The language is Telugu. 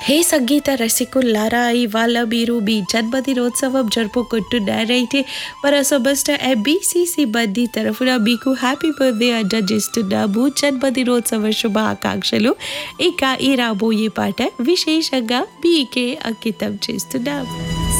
హే సంగీత రసికులారా ఇవాళ మీరు మీ జన్మదినోత్సవం జరుపుకుంటున్నారైతే మన సంస్థ ఎంబీసీసీ మంది తరఫున మీకు హ్యాపీ బర్త్డే అందజేస్తున్నాము. జన్మదినోత్సవ శుభాకాంక్షలు. ఇంకా ఈ రాబోయే పాట విశేషంగా మీకే అంకితం చేస్తున్నాము.